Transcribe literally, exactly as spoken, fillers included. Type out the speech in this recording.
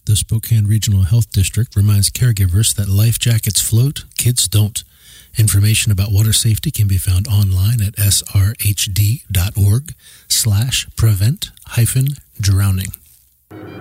the Spokane Regional Health District reminds caregivers that life jackets float, kids don't. Information about water safety can be found online at srhd.org slash prevent hyphen drowning.